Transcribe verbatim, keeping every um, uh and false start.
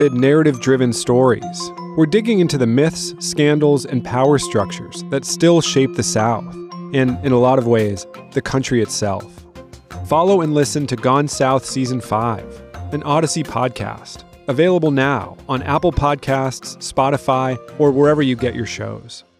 At narrative-driven stories, we're digging into the myths, scandals, and power structures that still shape the South, and, in a lot of ways, the country itself. Follow and listen to Gone South Season five, an Odyssey podcast, available now on Apple Podcasts, Spotify, or wherever you get your shows.